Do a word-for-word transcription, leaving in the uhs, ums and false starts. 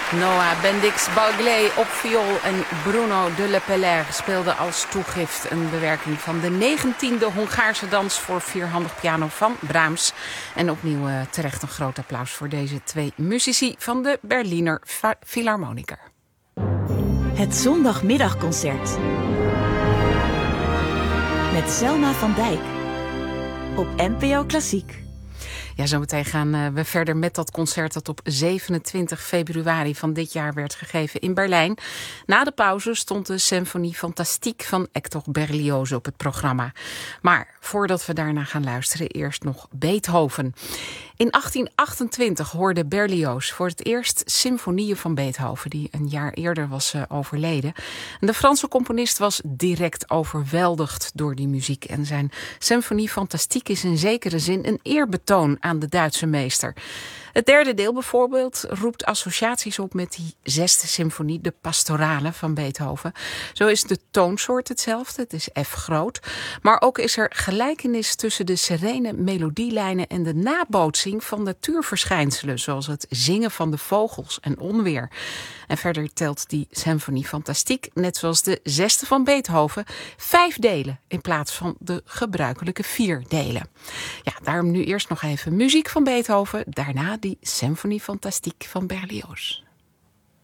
Noah Bendix-Balgley op viool en Bruno de Le Pellaire speelden als toegift een bewerking van de negentiende Hongaarse dans voor vierhandig piano van Brahms. En opnieuw uh, terecht een groot applaus voor deze twee muzici van de Berliner Philharmoniker. Het zondagmiddagconcert met Selma van Dijk op N P O Klassiek. Ja, zometeen gaan we verder met dat concert dat op zevenentwintig februari van dit jaar werd gegeven in Berlijn. Na de pauze stond de Symphonie Fantastique van Hector Berlioz op het programma. Maar voordat we daarna gaan luisteren, eerst nog Beethoven. In achttien achtentwintig hoorde Berlioz voor het eerst symfonieën van Beethoven, die een jaar eerder was uh, overleden. En de Franse componist was direct overweldigd door die muziek. En zijn Symphonie Fantastique is in zekere zin een eerbetoon aan de Duitse meester. Het derde deel bijvoorbeeld roept associaties op met die zesde symfonie, de pastorale van Beethoven. Zo is de toonsoort hetzelfde, het is F groot. Maar ook is er gelijkenis tussen de serene melodielijnen en de nabootsing van natuurverschijnselen, zoals het zingen van de vogels en onweer. En verder telt die Symphonie Fantastique, net zoals de zesde van Beethoven, vijf delen in plaats van de gebruikelijke vier delen. Ja, daarom nu eerst nog even muziek van Beethoven, daarna die Symphonie Fantastique van Berlioz.